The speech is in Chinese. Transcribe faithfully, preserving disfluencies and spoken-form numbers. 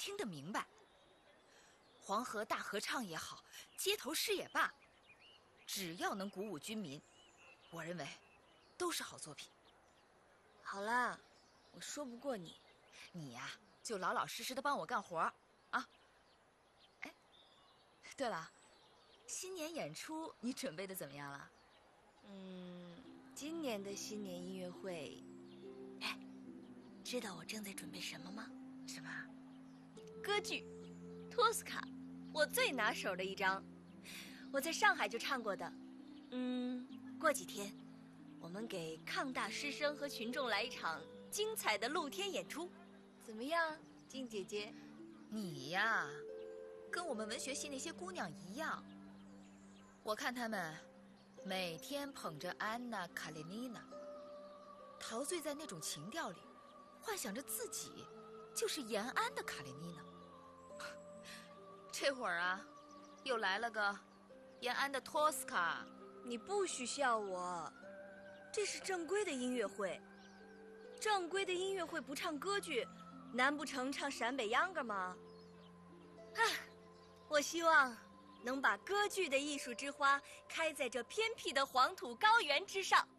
听得明白。黄河大合唱也好，街头诗也罢，只要能鼓舞军民，我认为都是好作品。 好啦，我说不过你， 你呀、啊，就老老实实的帮我干活啊。哎，对了，新年演出你准备的怎么样了？ 嗯，今年的新年音乐会，哎，知道我正在准备什么吗？ 什么？ 歌剧《托斯卡》，我最拿手的一张，我在上海就唱过的。嗯，过几天我们给抗大师生和群众来一场精彩的露天演出，怎么样，静姐姐？ 你呀，跟我们文学系那些姑娘一样，我看她们每天捧着安娜·卡列尼娜，陶醉在那种情调里，幻想着自己就是延安的卡列尼娜。这会儿啊，又来了个延安的托斯卡。 你不许笑我，这是正规的音乐会。正规的音乐会不唱歌剧，难不成唱陕北秧歌吗？唉，我希望能把歌剧的艺术之花开在这偏僻的黄土高原之上。